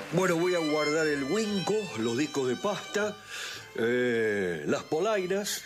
Bueno, voy a guardar el Winco, los discos de pasta, las polainas.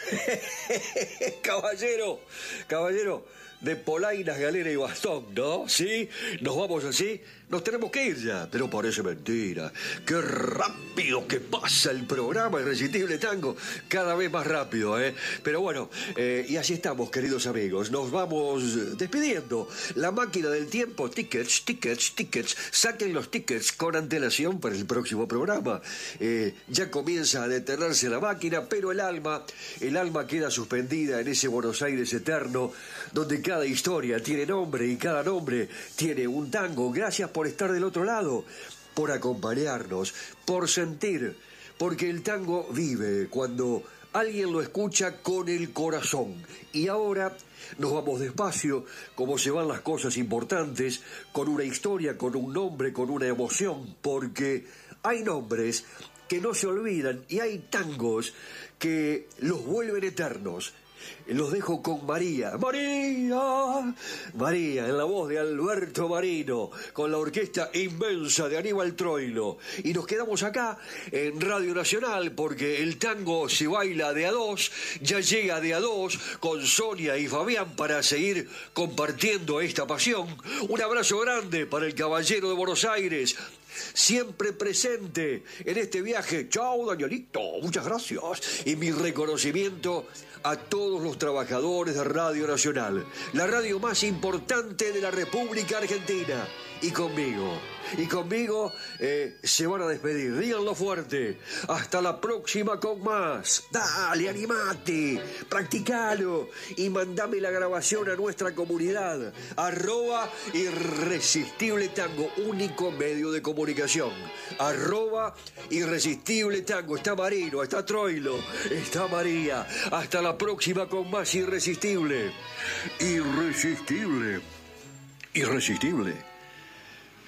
Caballero, de polainas, galera y bastón, ¿no? ¿Sí? Nos vamos así. Nos tenemos que ir ya, pero parece mentira. Qué rápido que pasa el programa Irresistible Tango. Cada vez más rápido, ¿eh? Pero bueno, y así estamos, queridos amigos. Nos vamos despidiendo. La máquina del tiempo, tickets. Saquen los tickets con antelación para el próximo programa. Ya comienza a detenerse la máquina, pero el alma queda suspendida en ese Buenos Aires eterno, donde cada historia tiene nombre y cada nombre tiene un tango. Gracias por estar del otro lado, por acompañarnos, por sentir, porque el tango vive cuando alguien lo escucha con el corazón. Y ahora nos vamos despacio, como se van las cosas importantes, con una historia, con un nombre, con una emoción, porque hay nombres que no se olvidan y hay tangos que los vuelven eternos. Los dejo con María, en la voz de Alberto Marino, con la orquesta inmensa de Aníbal Troilo. Y nos quedamos acá en Radio Nacional porque el tango se baila de a dos, ya llega de a dos con Sonia y Fabián para seguir compartiendo esta pasión. Un abrazo grande para el caballero de Buenos Aires, siempre presente en este viaje. Chao, Danielito, muchas gracias. Y mi reconocimiento a todos los trabajadores de Radio Nacional, la radio más importante de la República Argentina. Y conmigo se van a despedir. Díganlo fuerte. Hasta la próxima con más. Dale, animate, practicalo y mandame la grabación a nuestra comunidad. @Irresistible Tango, único medio de comunicación. @Irresistible Tango. Está Marino, está Troilo, está María. Hasta la próxima con más Irresistible. Irresistible.